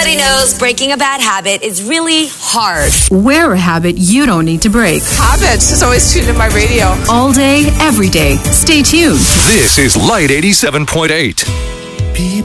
Everybody knows breaking a bad habit is really hard. Wear a habit you don't need to break. Habits is always tuned in my radio. All day, every day. Stay tuned. This is Light 87.8.